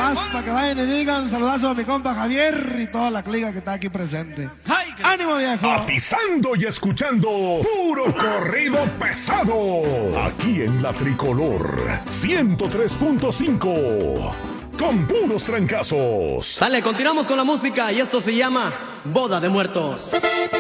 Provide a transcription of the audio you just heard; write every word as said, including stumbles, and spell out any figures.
más para que vayan y digan saludazo a mi compa Javier y toda la clica que está aquí presente. Ay, qué... ¡Ánimo, viejo! Atizando y escuchando puro corrido pesado. Aquí en la Tricolor ciento tres punto cinco. Con puros trancazos. Sale, continuamos con la música y esto se llama Boda de Muertos.